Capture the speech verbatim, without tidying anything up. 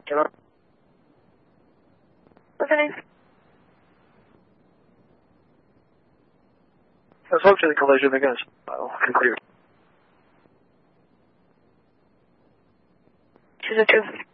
Hello? What's your name? Let's hope to the collision, I guess. I'll conclude. Two zero two.